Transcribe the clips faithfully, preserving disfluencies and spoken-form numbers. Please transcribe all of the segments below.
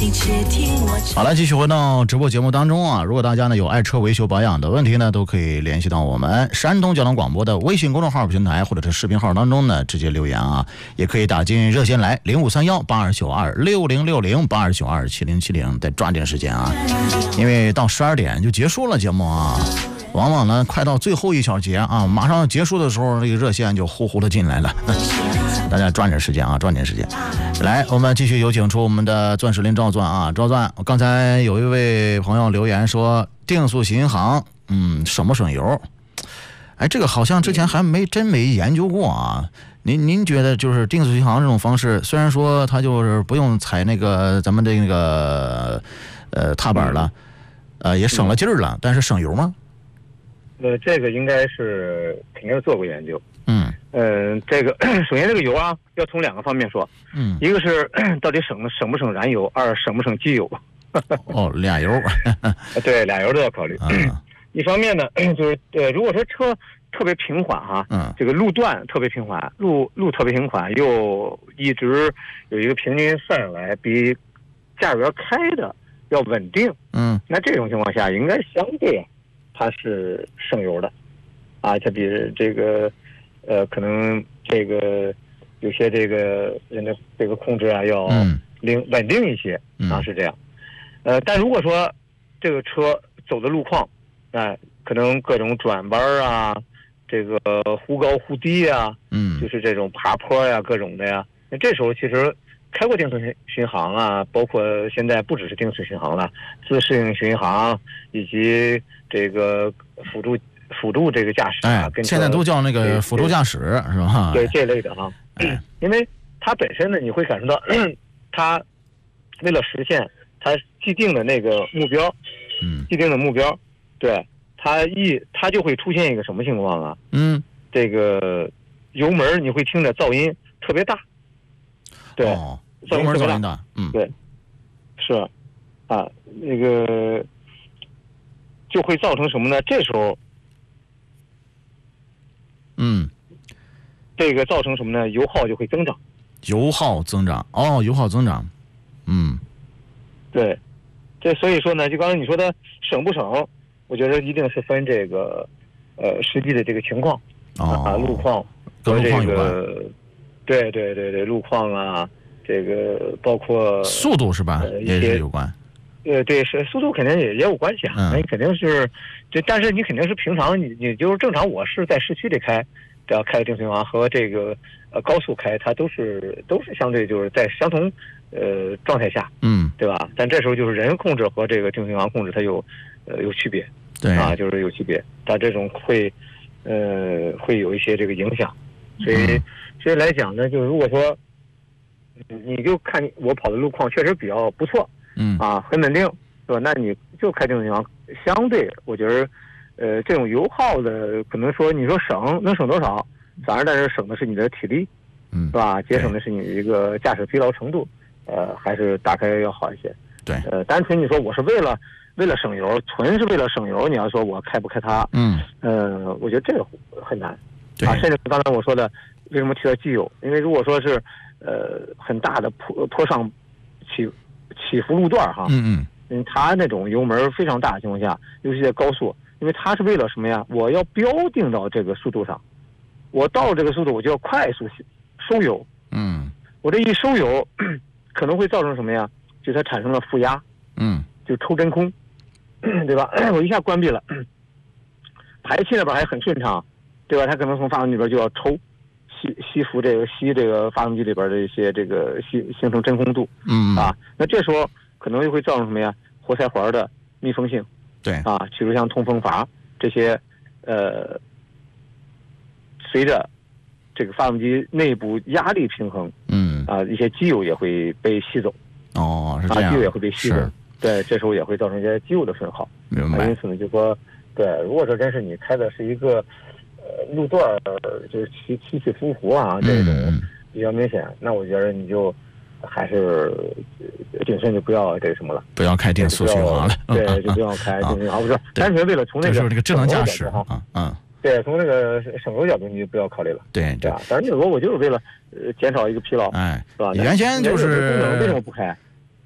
好了，继续回到直播节目当中啊！如果大家呢有爱车维修保养的问题呢，都可以联系到我们山东交通广播的微信公众号平台或者是视频号当中呢，直接留言啊，也可以打进热线来零五三幺八二九二六零六零八二九二七零七零，再抓紧时间啊，因为到十二点就结束了节目啊。往往呢，快到最后一小节啊，马上结束的时候，这个热线就呼呼的进来了。大家抓紧时间啊，抓紧时间。来，我们继续有请出我们的钻石林赵钻啊，赵钻。刚才有一位朋友留言说，定速巡航，嗯，省不省油？哎，这个好像之前还没真没研究过啊。您您觉得就是定速巡航这种方式，虽然说它就是不用踩那个咱们这个呃踏板了，呃也省了劲儿了，但是省油吗？ 呃，这个应该是肯定做过研究。 嗯嗯、呃，这个首先这个油啊，要从两个方面说。 嗯， 一个是到底省省不省燃油，二省不省机油。 哦，俩油。 对，俩油都要考虑。 啊、 一方面呢，就是呃，如果说车特别平缓哈， 嗯， 这个路段特别平缓，路路特别平缓，又一直有一个平均算下来，比驾驶员开的要稳定。 嗯， 那这种情况下，应该相对啊。它是省油的，啊，它比这个，呃，可能这个有些这个人的这个控制啊要灵稳定一些啊，是这样。呃，但如果说这个车走的路况，哎、呃，可能各种转弯啊，这个忽高忽低啊， 嗯， 就是这种爬坡呀、各种的呀，那这时候其实开过定速巡航啊，包括现在不只是定速巡航了，自适应巡航以及这个辅助辅助这个驾驶啊， 哎，跟现在都叫那个辅助驾驶是吧？ 对这类的哈、啊， 哎， 因为它本身呢，你会感受到它为了实现它既定的那个目标， 嗯， 既定的目标，对它一它就会出现一个什么情况啊？ 嗯， 这个油门你会听着噪音特别大，对。 哦，油门噪音大，嗯， 对，是，啊，那个就会造成什么呢？这时候， 嗯， 这个造成什么呢？油耗就会增长。 油耗增长，哦，油耗增长，嗯， 对，这所以说呢，就刚才你说的省不省，我觉得一定是分这个，呃，实际的这个情况， 哦、 啊，路况跟路况有关， 对对对对，路况啊。这个包括速度是吧？呃、也是有关。 呃，对，是速度肯定也也有关系啊。那、嗯、你肯定是，这但是你肯定是平常你你就是正常，我是在市区里开，只要开定速巡航和这个呃高速开，它都是都是相对就是在相同呃状态下， 嗯， 对吧？但这时候就是人控制和这个定速巡航控制它有呃有区别， 对啊，就是有区别，它这种会呃会有一些这个影响，所以、嗯、所以来讲呢，就是如果说。你就看我跑的路况确实比较不错， 嗯啊，很稳定，是吧？那你就开定速巡航，相对我觉得，呃，这种油耗的可能说你说省能省多少，反而但是省的是你的体力， 嗯， 是吧？节省的是你一个驾驶疲劳程度，呃，还是打开要好一些。 对， 呃，单纯你说我是为了为了省油，纯是为了省油，你要说我开不开它， 嗯， 呃，我觉得这个很难， 对啊，甚至刚才我说的，为什么提到机油？因为如果说是呃，很大的坡坡上起起伏路段哈， 嗯嗯，它那种油门非常大的情况下，尤其在高速，因为它是为了什么呀？我要标定到这个速度上，我到了这个速度，我就要快速收油， 嗯， 我这一收油，可能会造成什么呀？就它产生了负压， 嗯， 就抽真空，对吧？我一下关闭了，排气那边还很顺畅，对吧？它可能从发动机里边就要抽。吸吸附这个吸这个发动机里边的一些这个吸形成真空度， 嗯啊，那这时候可能就会造成什么呀？活塞环的密封性， 对啊，比如像通风阀这些，呃，随着这个发动机内部压力平衡， 嗯啊，一些机油也会被吸走， 哦，是这样， 啊，机油也会被吸走，对，这时候也会造成一些机油的损耗， 明白。 啊、因此呢，就说，对，如果说真是你开的是一个。呃，路段就是起起起伏伏啊，这种比较明显。嗯、那我觉得你就还是谨慎，就不要这个什么了， 不要开定速巡航了。 对，就不要开定速巡航，不是单纯为了从那个就是这个智能驾驶啊，嗯， 对，从那个省油角度你就不要考虑了。 对对啊，但是你说我就是为了呃减少一个疲劳， 哎， 是吧？ 原先就是为什么不开？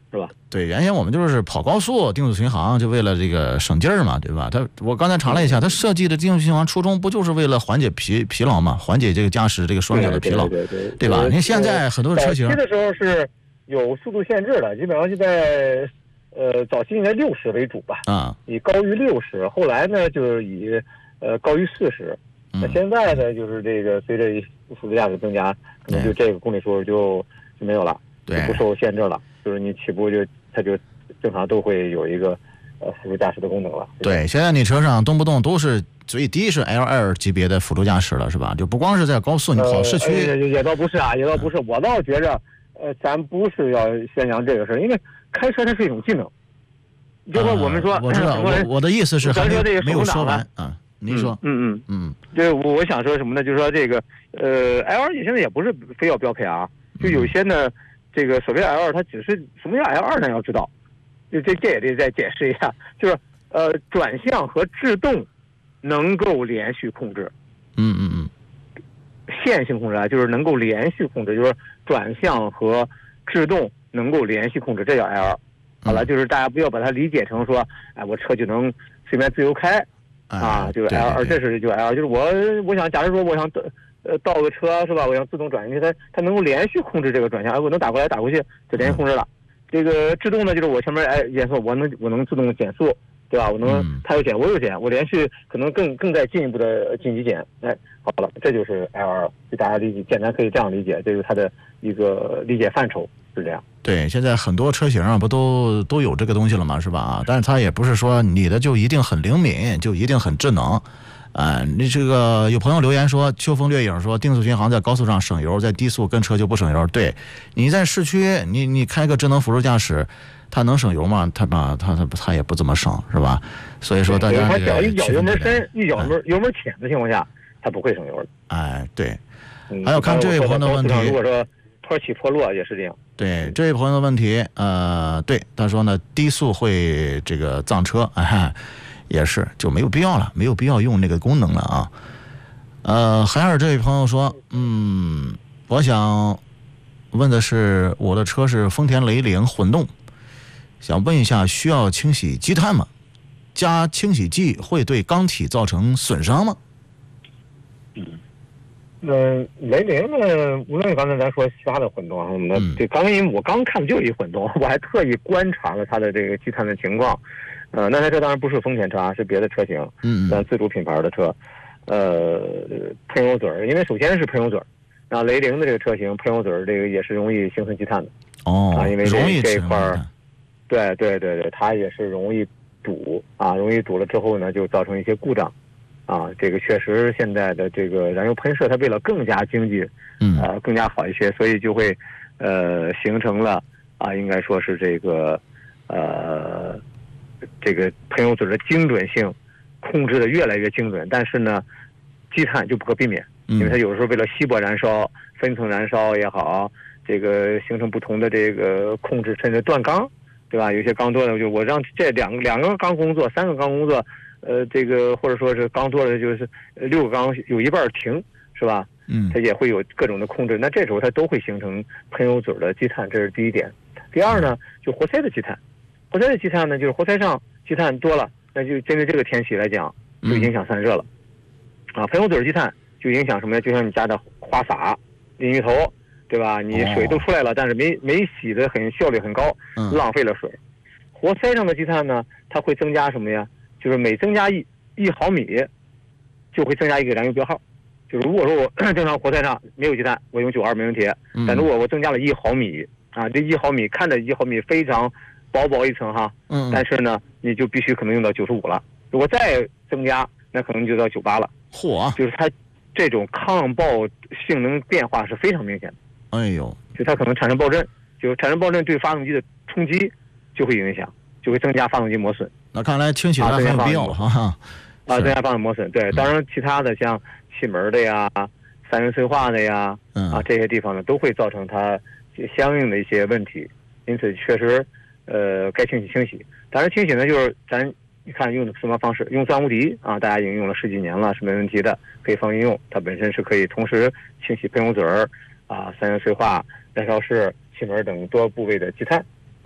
是吧？ 对，原先我们就是跑高速定速巡航，就为了这个省劲儿嘛，对吧？它我刚才查了一下，它设计的定速巡航初衷不就是为了缓解疲疲劳嘛，缓解这个驾驶这个双脚的疲劳， 对对 对, 对吧？您现在很多车型早期的时候是有速度限制的，基本上就在呃早期应该六十为主吧， 啊， 以高于六十，后来呢就是以呃高于四十。那现在呢，就是这个随着辅助驾驶增加，可能就这个公里数就就没有了，就不受限制了。就是你起步就它就正常都会有一个呃辅助驾驶的功能了。 对，现在你车上动不动都是最低是 L 二 级别的辅助驾驶了，是吧？就不光是在高速，你跑市区、 呃、也, 也倒不是啊，也倒不是。我倒觉着，呃，咱不是要宣扬这个事儿，因为开车它是一种技能。就说我们说， 呃、我知道，我我的意思是还没说这个没有说完啊。您说， 嗯嗯嗯， 对，我我想说什么呢？就是说这个，呃 ，L 二 现在也不是非要标配啊，就有些呢，这个所谓 L 二，它只是什么叫 L 二呢？要知道，就这这也得再解释一下，就是呃，转向和制动能够连续控制， 嗯嗯嗯， 线性控制啊，就是能够连续控制，就是转向和制动能够连续控制，这叫 L 二。好了，就是大家不要把它理解成说，哎，我车就能随便自由开。啊，就是 L 二，这是就 L 二，就是我我想，假如说我想呃倒个车是吧？我想自动转进去，它它能够连续控制这个转向，哎，我能打过来打过去，就连续控制了。这个制动呢，就是我前面哎减速，我能我能自动减速，对吧？我能它有减，我有减，我连续可能更更在进一步的进级减，哎，好了，这就是 L 二，就大家理解，简单可以这样理解，这是它的一个理解范畴。是这样， 对，现在很多车型啊，不都都有这个东西了吗？是吧？啊，但是它也不是说你的就一定很灵敏，就一定很智能，啊、呃，你这个有朋友留言说，秋风掠影说定速巡航在高速上省油，在低速跟车就不省油。对，你在市区，你你开个智能辅助驾驶，它能省油吗？它吧，它它它也不怎么省，是吧？所以说大家它只要一脚油门深，一脚门油门浅的情况下，它不会省油的。 哎，对。还有看这位朋友的问题， 如果说坡起坡落也是这样。 对，这位朋友的问题，呃，对，他说呢，低速会这个藏车，哎，也是就没有必要了，没有必要用那个功能了啊。呃，海尔这位朋友说，嗯，我想问的是，我的车是丰田雷凌混动，想问一下，需要清洗积碳吗？加清洗剂会对缸体造成损伤吗？ 嗯。嗯，雷凌呢，无论刚才咱说其他的混动什么的，对，刚才因为我刚看的就一混动，我还特意观察了它的这个积碳的情况。呃，那台车当然不是丰田车啊，是别的车型，嗯，但自主品牌的车，呃，喷油嘴儿，因为首先是喷油嘴儿，然后雷凌的这个车型喷油嘴儿，这个也是容易形成积碳的。 哦， 啊，因为容易这一块儿，对对对对，它也是容易堵啊，容易堵了之后呢，就造成一些故障。啊，这个确实现在的这个燃油喷射，它为了更加经济， 嗯， 呃，更加好一些，所以就会，呃，形成了啊，应该说是这个，呃，这个喷油嘴的精准性控制的越来越精准，但是呢，积碳就不可避免，因为它有时候为了稀薄燃烧、分层燃烧也好，这个形成不同的这个控制，甚至断缸，对吧？有些缸多的，就我让这两个两个缸工作，三个缸工作。呃，这个或者说是缸多了，就是六个缸有一半停，是吧？ 嗯， 它也会有各种的控制。那这时候它都会形成喷油嘴的积碳，这是第一点。第二呢，就活塞的积碳，活塞的积碳呢，就是活塞上积碳多了，那就针对这个天气来讲，就影响散热了。嗯、啊，喷油嘴积碳就影响什么呢？就像你家的花洒、淋浴头，对吧？你水都出来了，但是没没洗的很效率很高，浪费了水。活塞上的积碳呢，它会增加什么呀？就是每增加一一毫米，就会增加一个燃油标号。就如果说我正常活塞上没有积碳，我用九二没问题。但如果我增加了一毫米啊，这一毫米看着一毫米非常薄薄一层哈， 嗯， 但是呢，你就必须可能用到九十五了。如果再增加，那可能就到九八了。 嚯！ 就是它这种抗爆性能变化是非常明显的。 哎呦， 就它可能产生爆震，就产生爆震对发动机的冲击就会影响，就会增加发动机磨损。 那看来清洗它很有必要哈。 啊，增加发动机磨损，对，当然其他的像气门的呀、三元催化的呀， 嗯、 啊这些地方呢都会造成它相应的一些问题，因此确实，呃，该清洗清洗。当然清洗呢，就是咱你看用的什么方式，用钻无敌啊，大家已经用了十几年了，是没问题的，可以放应用。它本身是可以同时清洗喷油嘴儿啊、三元催化、燃烧室、气门等多部位的积碳。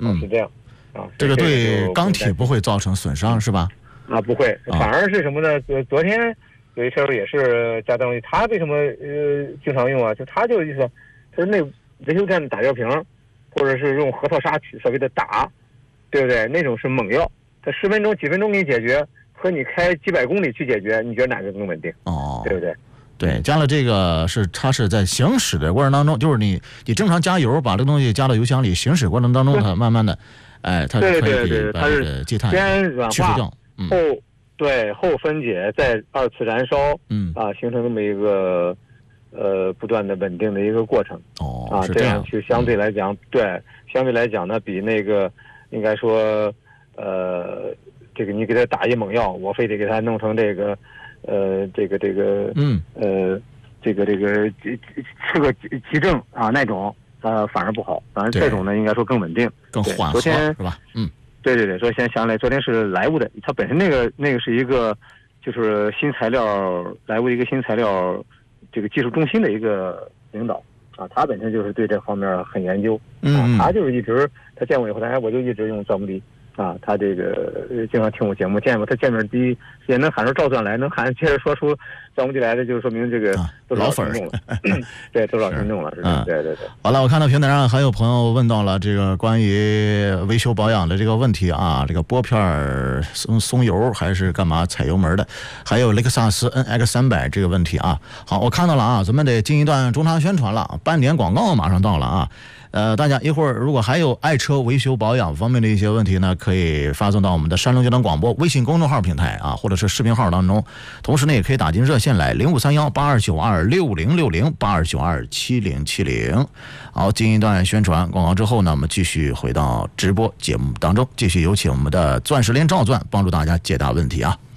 嗯， 是这样啊。 这个对钢体不会造成损伤是吧？ 啊，不会，反而是什么呢？昨昨天有一车手也是加动力，他为什么呃经常用啊？就他就意思，他说那维修站打吊瓶，或者是用核桃砂所谓的打，对不对？那种是猛药，他十分钟、几分钟给你解决，和你开几百公里去解决，你觉得哪个更稳定？ 哦， 对不对？ 对，加了这个是它是在行驶的过程当中，就是你你正常加油，把这个东西加到油箱里，行驶过程当中，它慢慢的，哎，它对可对对， 以把这个积碳先软化去除掉，嗯、 后对后分解，再二次燃烧， 嗯啊，形成这么一个呃不断的稳定的一个过程。 哦， 啊， 是这样， 就相对来讲，嗯、对，相对来讲呢，比那个应该说，呃，这个你给他打一猛药，我非得给他弄成这个，呃，这个这个， 嗯， 呃，这个这个吃个急症啊那种，呃，反而不好，反正这种呢，应该说更稳定， 更缓和，是吧？嗯， 对对对，昨天想起来，昨天是莱芜的，它本身那个那个是一个就是新材料，莱芜一个新材料这个技术中心的一个领导。啊，他本身就是对这方面很研究， 嗯， 啊，他就是一直他见我以后，哎，我就一直用造梦力，啊，他这个经常听我节目，见我他见面第一也能喊出赵钻来，能喊接着说出造梦力来的，就说明这个都是老粉听众了，对，都是老听众了，是吧？对对对。 好了，我看到平台上还有朋友问到了这个关于维修保养的这个问题啊，这个拨片松松油还是干嘛踩油门的，还有雷克萨斯 N X 三百这个问题啊。好，我看到了啊，咱们得进一段中插宣传了，半点广告马上到了啊。呃，大家一会儿如果还有爱车维修保养方面的一些问题呢，可以发送到我们的山东交通广播微信公众号平台啊，或者是视频号当中。同时呢，也可以打进热线来零五三幺八二九二六零六零八二九二七零七零。好，进一段宣传广告之后呢，我们继续回到直播节目当中，继续有请我们的钻石链赵钻帮助大家解答问题啊。